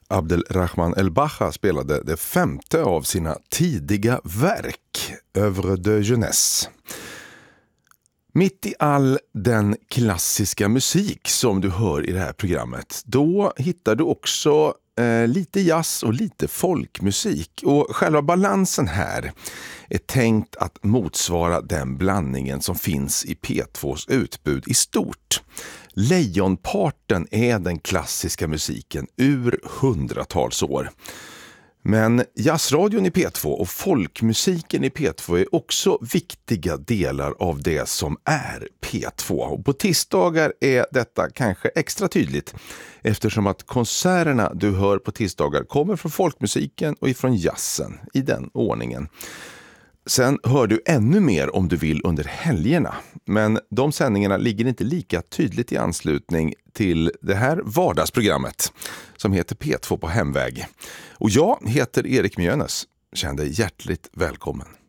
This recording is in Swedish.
Abdelrahman El-Bacha spelade det femte av sina tidiga verk, Œuvre de jeunesse. Mitt i all den klassiska musik som du hör i det här programmet, då hittar du också lite jazz och lite folkmusik. Och själva balansen här är tänkt att motsvara den blandningen som finns i P2s utbud i stort. Lejonparten är den klassiska musiken ur hundratals år. Men jazzradion i P2 och folkmusiken i P2 är också viktiga delar av det som är P2. Och på tisdagar är detta kanske extra tydligt eftersom att konserterna du hör på tisdagar kommer från folkmusiken och ifrån jazzen i den ordningen. Sen hör du ännu mer om du vill under helgerna, men de sändningarna ligger inte lika tydligt i anslutning till det här vardagsprogrammet som heter P2 på hemväg. Och jag heter Erik Mjönes. Känn dig hjärtligt välkommen.